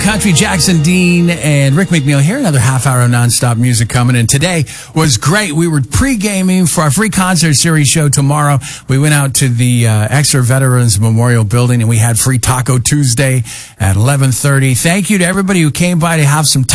Country, Jackson Dean and Rick McNeil here. Another half hour of nonstop music coming in. Today was great. We were pre-gaming for our free concert series show tomorrow. We went out to the Exeter Veterans Memorial Building and we had free Taco Tuesday at 11:30. Thank you to everybody who came by to have some